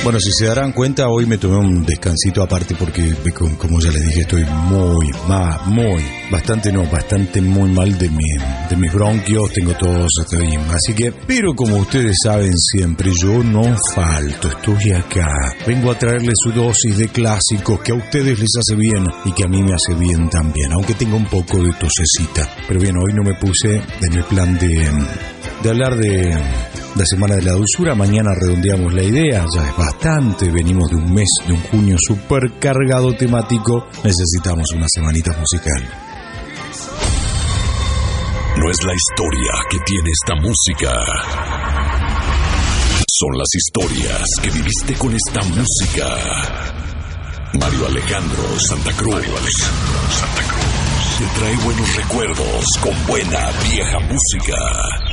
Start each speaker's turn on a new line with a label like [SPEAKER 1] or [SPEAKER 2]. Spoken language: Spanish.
[SPEAKER 1] Bueno, si se darán cuenta, hoy me tomé un descansito aparte porque, como ya les dije, estoy bastante muy mal de mis bronquios, tengo tos, así que, pero como ustedes saben siempre, yo no falto, estoy acá, vengo a traerles su dosis de clásicos que a ustedes les hace bien y que a mí me hace bien también, aunque tengo un poco de tosecita, pero bien, hoy no me puse en el plan de hablar de la Semana de la Dulzura. Mañana redondeamos la idea, ya es bastante, venimos de un mes, de un junio súper cargado temático, necesitamos una semanita musical.
[SPEAKER 2] No es la historia que tiene esta música, son las historias que viviste con esta música. Mario Alejandro Santa Cruz te trae buenos recuerdos con buena vieja música.